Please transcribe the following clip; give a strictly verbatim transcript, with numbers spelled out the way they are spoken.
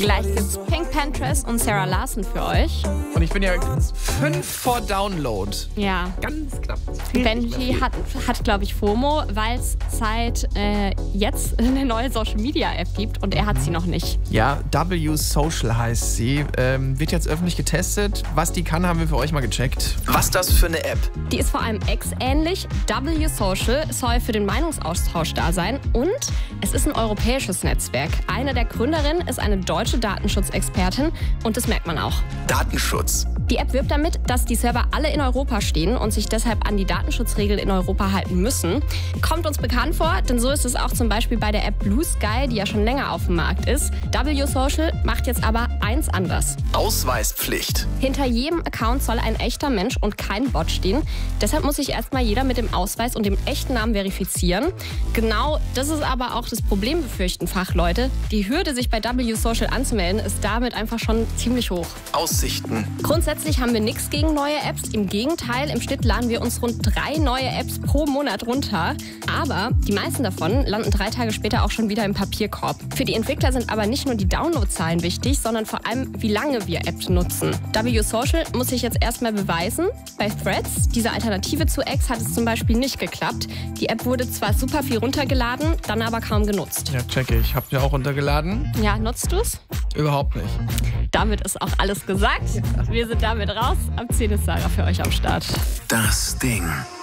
Gleich gibt's Pink Panthers und Sarah Larson für euch. Und ich bin ja fünf vor Download. Ja. Ganz knapp. Benji hat, hat glaube ich, FOMO, weil es seit äh, jetzt eine neue Social-Media-App gibt und er hat sie noch nicht. Ja, W Social heißt sie. Ähm, wird jetzt öffentlich getestet. Was die kann, haben wir für euch mal gecheckt. Was das für eine App? Die ist vor allem X-ähnlich. W Social soll für den Meinungsaustausch da sein und es ist ein europäisches Netzwerk. Eine der Gründerinnen ist eine deutsche Datenschutzexpertin und das merkt man auch. Datenschutz. Die App wirbt damit, dass die Server alle in Europa stehen und sich deshalb an die Datenschutzregeln in Europa halten müssen. Kommt uns bekannt vor, denn so ist es auch zum Beispiel bei der App Blue Sky, die ja schon länger auf dem Markt ist. W Social macht jetzt aber eins anders. Ausweispflicht. Hinter jedem Account soll ein echter Mensch und kein Bot stehen. Deshalb muss sich erstmal jeder mit dem Ausweis und dem echten Namen verifizieren. Genau das ist aber auch das Problem, befürchten Fachleute. Die Hürde, sich bei W Social anzumelden, ist damit einfach schon ziemlich hoch. Aussichten. Grundsätzlich haben wir nichts gegen neue Apps. Im Gegenteil, im Schnitt laden wir uns rund drei neue Apps pro Monat runter. Aber die meisten davon landen drei Tage später auch schon wieder im Papierkorb. Für die Entwickler sind aber nicht nur die Downloadzahlen wichtig, sondern vor allem, wie lange wir Apps nutzen. W Social muss sich jetzt erstmal beweisen. Bei Threads, dieser Alternative zu X, hat es zum Beispiel nicht geklappt. Die App wurde zwar super viel runtergeladen, dann aber kaum genutzt. Ja, checke ich. Hab mir auch runtergeladen. Ja, nutzt du's? Überhaupt nicht. Damit ist auch alles gesagt. Wir sind damit raus. Ab zehn ist Sarah für euch am Start. Das Ding.